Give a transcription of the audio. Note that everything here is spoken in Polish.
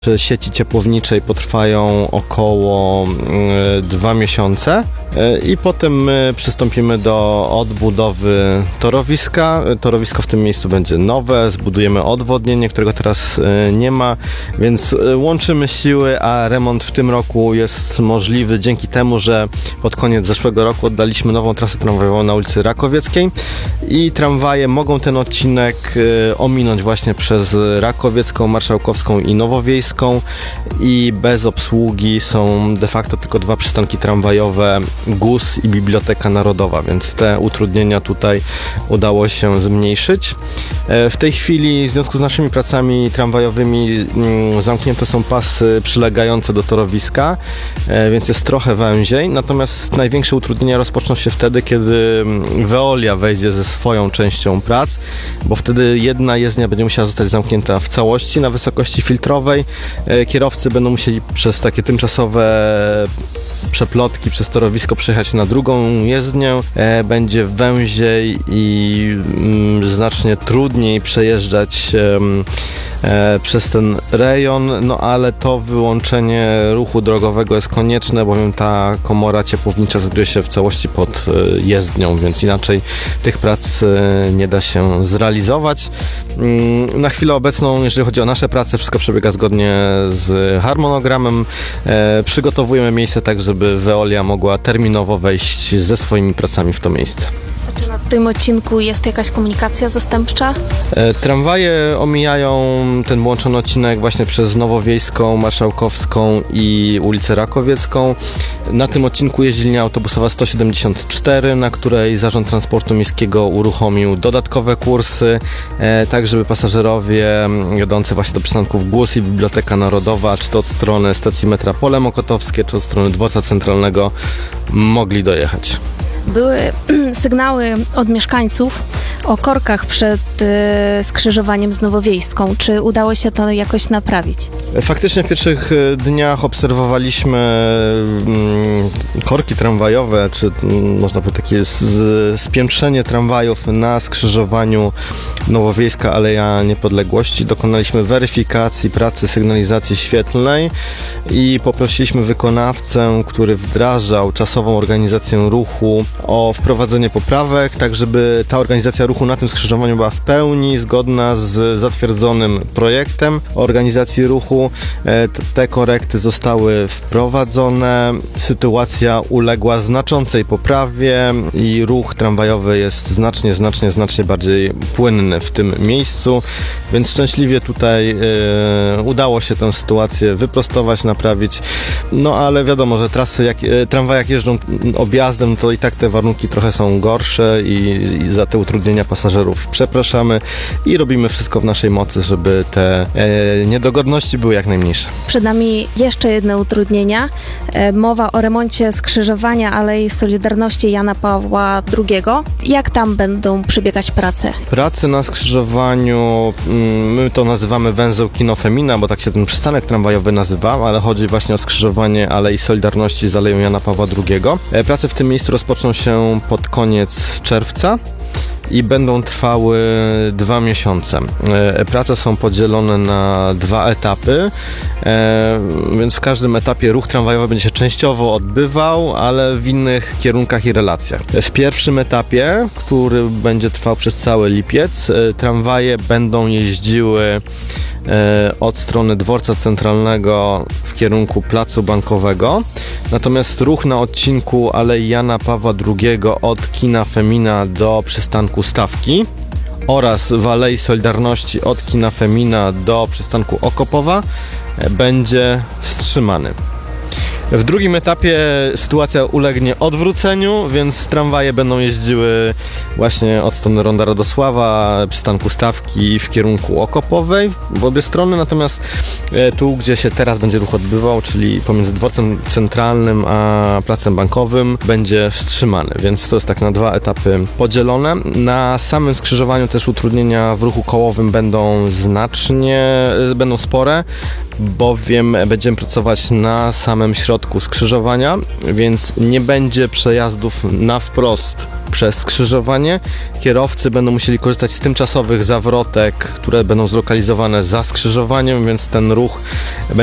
sieci ciepłowniczej potrwają około 2 miesiące i potem my przystąpimy do odbudowy torowiska. Torowisko w tym miejscu będzie nowe, zbudujemy odwodnienie, którego teraz nie ma, więc łączymy siły, a remont w tym roku jest możliwy dzięki temu, że pod koniec zeszłego roku oddaliśmy nową trasę tramwajową na ulicy Rakowieckiej i tramwaje mogą ten odcinek ominąć właśnie przez Rakowiecką, Marszałkowską i Nowowiejską i bez obsługi są de facto tylko 2 przystanki tramwajowe, GUS i Biblioteka Narodowa, więc te utrudnienia tutaj udało się zmniejszyć. W tej chwili w związku z naszymi pracami tramwajowymi zamknięte są pasy przylegające do torowiska, więc jest trochę węziej, natomiast największe utrudnienia rozpoczną się wtedy, kiedy Veolia wejdzie ze swoją częścią prac, bo wtedy jedna jezdnia będzie musiała zostać zamknięta w całości na wysokości filtrowej. Kierowcy będą musieli przez takie tymczasowe przeplotki przez torowisko przejechać na drugą jezdnię. Będzie węziej i znacznie trudniej przejeżdżać przez ten rejon, no ale to wyłączenie ruchu drogowego jest konieczne, bowiem ta komora ciepłownicza znajduje się w całości pod jezdnią, więc inaczej tych prac nie da się zrealizować. Na chwilę obecną, jeżeli chodzi o nasze prace, wszystko przebiega zgodnie z harmonogramem. Przygotowujemy miejsce tak, żeby Veolia mogła terminowo wejść ze swoimi pracami w to miejsce. Czy na tym odcinku jest jakaś komunikacja zastępcza? Tramwaje omijają ten włączony odcinek właśnie przez Nowowiejską, Marszałkowską i ulicę Rakowiecką. Na tym odcinku jeździ linia autobusowa 174, na której Zarząd Transportu Miejskiego uruchomił dodatkowe kursy, tak żeby pasażerowie jadący właśnie do przystanków GUS i Biblioteka Narodowa, czy to od strony stacji metra Pole Mokotowskie, czy od strony dworca centralnego, mogli dojechać. Były sygnały od mieszkańców o korkach przed skrzyżowaniem z Nowowiejską. Czy udało się to jakoś naprawić? Faktycznie w pierwszych dniach obserwowaliśmy korki tramwajowe, czy można powiedzieć takie spiętrzenie tramwajów na skrzyżowaniu Nowowiejska Aleja Niepodległości. Dokonaliśmy weryfikacji pracy sygnalizacji świetlnej i poprosiliśmy wykonawcę, który wdrażał czasową organizację ruchu, o wprowadzenie poprawek, tak żeby ta organizacja ruchu na tym skrzyżowaniu była w pełni zgodna z zatwierdzonym projektem organizacji ruchu. Te korekty zostały wprowadzone, sytuacja uległa znaczącej poprawie i ruch tramwajowy jest znacznie bardziej płynny w tym miejscu, więc szczęśliwie tutaj udało się tę sytuację wyprostować, naprawić, no ale wiadomo, że trasy, tramwaje jak jeżdżą objazdem, to i tak te warunki trochę są gorsze i za te utrudnienia pasażerów przepraszamy i robimy wszystko w naszej mocy, żeby te niedogodności były jak najmniejsze. Przed nami jeszcze jedne utrudnienia. Mowa o remoncie skrzyżowania Alei Solidarności Jana Pawła II. Jak tam będą przebiegać prace? Prace na skrzyżowaniu, my to nazywamy węzeł Kino Femina, bo tak się ten przystanek tramwajowy nazywa, ale chodzi właśnie o skrzyżowanie Alei Solidarności z Aleją Jana Pawła II. Prace w tym miejscu rozpoczną się pod koniec czerwca i będą trwały 2 miesiące. Prace są podzielone na 2 etapy, więc w każdym etapie ruch tramwajowy będzie się częściowo odbywał, ale w innych kierunkach i relacjach. W pierwszym etapie, który będzie trwał przez cały lipiec, tramwaje będą jeździły od strony dworca centralnego w kierunku Placu Bankowego, natomiast ruch na odcinku Alei Jana Pawła II od Kina Femina do przystanku Stawki oraz w Alei Solidarności od Kina Femina do przystanku Okopowa będzie wstrzymany. W drugim etapie sytuacja ulegnie odwróceniu, więc tramwaje będą jeździły właśnie od strony Ronda Radosława, przystanku Stawki w kierunku Okopowej w obie strony, natomiast tu, gdzie się teraz będzie ruch odbywał, czyli pomiędzy dworcem centralnym a placem bankowym, będzie wstrzymany, więc to jest tak na 2 etapy podzielone. Na samym skrzyżowaniu też utrudnienia w ruchu kołowym będą spore, bowiem będziemy pracować na samym środku skrzyżowania, więc nie będzie przejazdów na wprost przez skrzyżowanie. Kierowcy będą musieli korzystać z tymczasowych zawrotek, które będą zlokalizowane za skrzyżowaniem, więc ten ruch